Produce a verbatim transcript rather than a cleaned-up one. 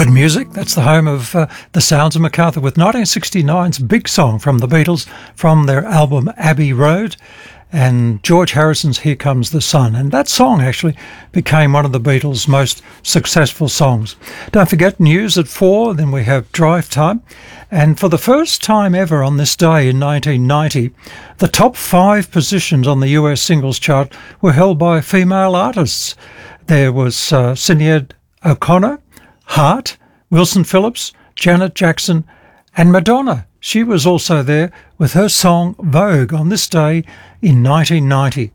Good music. That's the home of uh, the sounds of Macarthur with nineteen sixty-nine's big song from the Beatles from their album Abbey Road, and George Harrison's Here Comes the Sun. And that song actually became one of the Beatles' most successful songs. Don't forget, news at four, then we have Drive Time. And for the first time ever on this day in nineteen ninety, the top five positions on the U S singles chart were held by female artists. There was uh, Sinead O'Connor, Hart, Wilson Phillips, Janet Jackson and Madonna. She was also there with her song Vogue on this day in nineteen ninety.